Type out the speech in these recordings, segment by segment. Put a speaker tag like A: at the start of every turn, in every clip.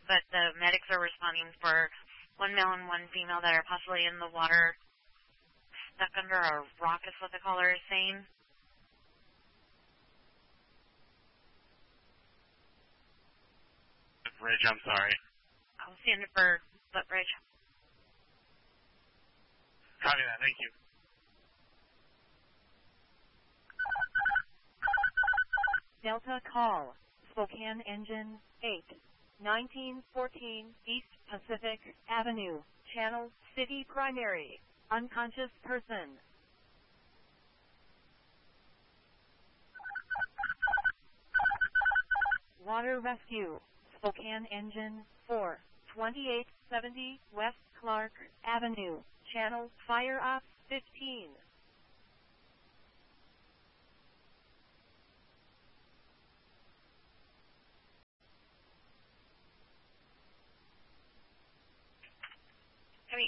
A: but the medics are responding for one male and one female that are possibly in the water, stuck under a rock is what the caller is saying.
B: Bridge, I'm sorry.
A: I'll stand for Footbridge.
B: Copy that, thank you.
C: Delta call, Spokane Engine 8, 1914 East Pacific Avenue, Channel City Primary, unconscious person. Water rescue, Spokane Engine 4, 2870 West Clark Avenue, Channel Fire Ops 15.
A: Heavy.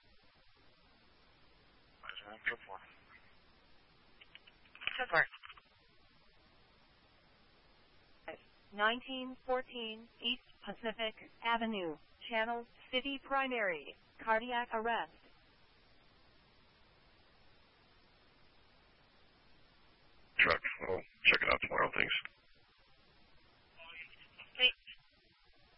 C: 1914 East Pacific Avenue, Channel City Primary, cardiac arrest.
D: Truck, I'll check it out tomorrow, thanks.